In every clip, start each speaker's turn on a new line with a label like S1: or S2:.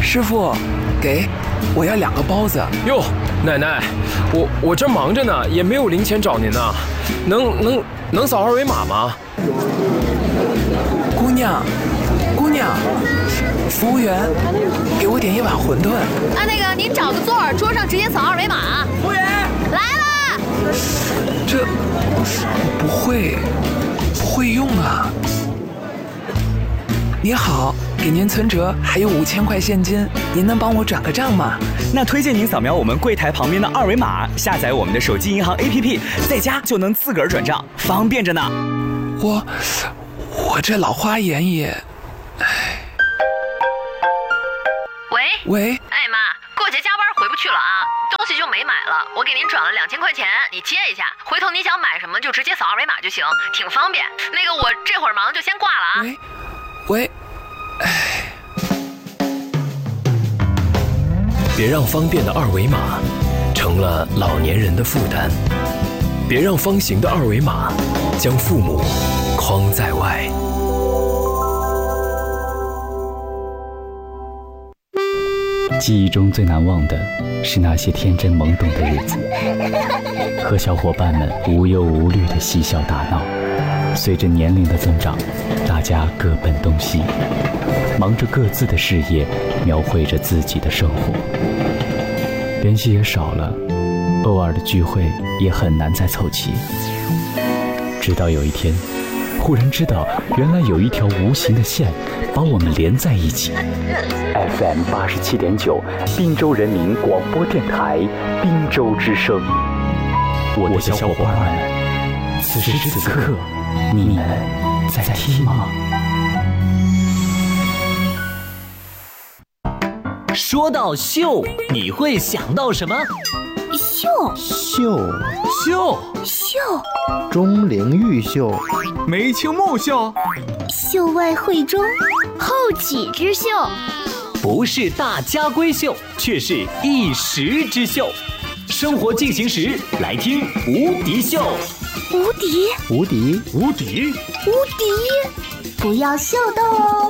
S1: 师傅，给，我要2个包子。
S2: 哟，奶奶，我这忙着呢，也没有零钱找您呢，能扫2维码吗？
S1: 姑娘，服务员，给我点1碗馄饨。
S3: 啊，那个您找个座儿，桌上直接扫2维码。
S2: 服务员
S3: 来了。
S1: 这不会用啊。你好，给您存折还有5000块现金，您能帮我转个账吗？
S4: 那推荐您扫描我们柜台旁边的2维码，下载我们的手机银行 APP， 在家就能自个儿转账，方便着呢。
S1: 我这老花眼也，喂，
S3: 哎妈，过节加班回不去了啊，东西就没买了，我给您转了2000块钱，你接一下，回头你想买什么就直接扫2维码就行，挺方便。那个我这会儿忙就先挂了啊。
S1: 喂，
S2: 别让方便的2维码成了老年人的负担，别让方形的2维码将父母框在外。
S5: 记忆中最难忘的是那些天真懵懂的日子，和小伙伴们无忧无虑的嬉笑打闹。随着年龄的增长，大家各奔东西，忙着各自的事业，描绘着自己的生活，联系也少了，偶尔的聚会也很难再凑齐。直到有一天，忽然知道原来有一条无形的线把我们连在一起。FM 87.9，滨州人民广播电台，滨州之声。我的小伙伴们，此时此刻，你们在听吗？
S6: 说到秀，你会想到什么？
S7: 秀，钟灵毓秀，
S8: 梅清木秀，
S9: 秀外慧中，后起之秀。
S6: 不是大家闺秀，却是一时之秀。生活进行时，来听无敌秀。
S9: 无敌，不要秀逗哦。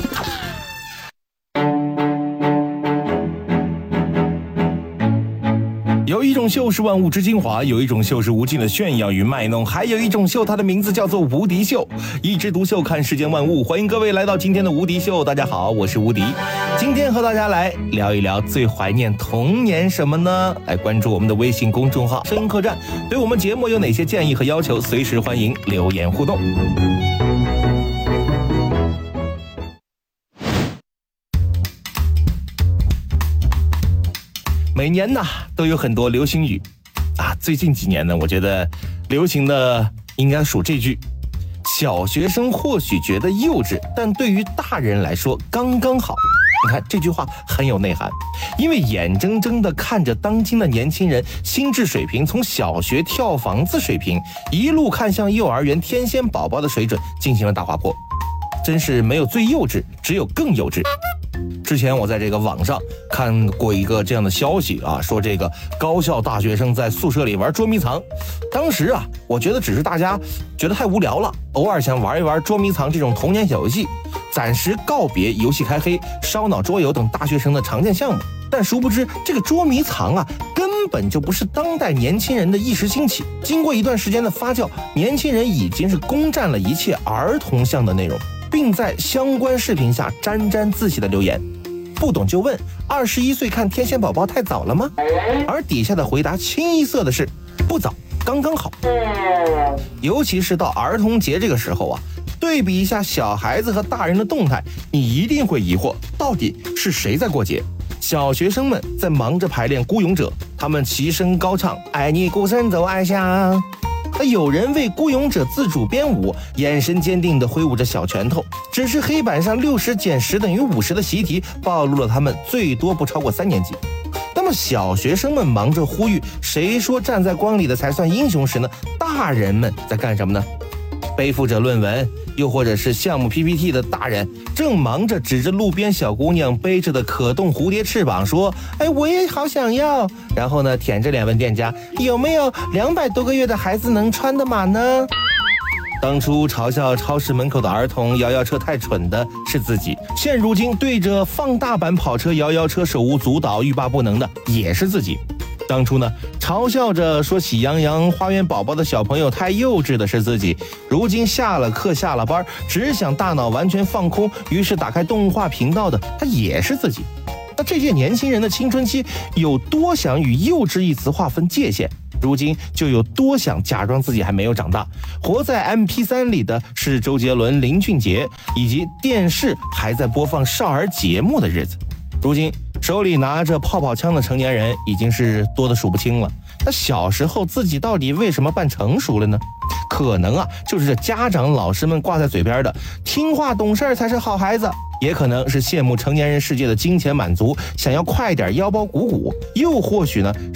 S10: 有一种秀是万物之精华，有一种秀是无尽的炫耀与卖弄，还有一种秀，它的名字叫做无敌秀。一枝独秀，看世间万物。欢迎各位来到今天的无敌秀。大家好，我是无敌。今天和大家来聊一聊最怀念童年什么呢？来关注我们的微信公众号声音客栈，对我们节目有哪些建议和要求，随时欢迎留言互动。每年呢都有很多流行语啊，最近几年呢，我觉得流行的应该数这句：小学生或许觉得幼稚，但对于大人来说刚刚好。你看这句话很有内涵，因为眼睁睁地看着当今的年轻人心智水平从小学跳房子水平一路看向幼儿园天仙宝宝的水准进行了大滑坡，真是没有最幼稚，只有更幼稚。之前我在这个网上看过一个这样的消息啊，说这个高校大学生在宿舍里玩捉迷藏。当时啊，我觉得只是大家觉得太无聊了，偶尔想玩一玩捉迷藏这种童年小游戏，暂时告别游戏开黑、烧脑桌游等大学生的常见项目。但殊不知，这个捉迷藏啊，根本就不是当代年轻人的一时兴起。经过一段时间的发酵，年轻人已经是攻占了一切儿童向的内容，并在相关视频下沾沾自喜的留言。不懂就问，21岁看天线宝宝太早了吗？而底下的回答清一色的是不早，刚刚好。尤其是到儿童节这个时候啊，对比一下小孩子和大人的动态，你一定会疑惑，到底是谁在过节？小学生们在忙着排练《孤勇者》，他们齐声高唱“爱你孤身走暗巷”。有人为孤勇者自主编舞，眼神坚定地挥舞着小拳头，只是黑板上60减10等于50的习题暴露了他们最多不超过3年级。那么小学生们忙着呼吁谁说站在光里的才算英雄时呢，大人们在干什么呢？背负着论文又或者是项目 PPT 的大人正忙着指着路边小姑娘背着的可动蝴蝶翅膀说，哎，我也好想要，然后呢舔着脸问店家有没有200多个月的孩子能穿的码呢？ 当初嘲笑超市门口的儿童摇摇车太蠢的是自己，现如今对着放大版跑车摇摇车手舞足蹈欲罢不能的也是自己。当初呢，嘲笑着说喜羊羊花园宝宝的小朋友太幼稚的是自己，如今下了课下了班，只想大脑完全放空，于是打开动画频道的他也是自己。那这些年轻人的青春期有多想与幼稚一词划分界限，如今就有多想假装自己还没有长大。活在 MP3 里的是周杰伦、林俊杰，以及电视还在播放少儿节目的日子。如今手里拿着泡泡枪的成年人已经是多得数不清了。那小时候自己到底为什么扮成熟了呢？可能就是这家长老师们挂在嘴边的听话懂事才是好孩子，也可能是羡慕成年人世界的金钱满足，想要快点腰包鼓鼓，又或许呢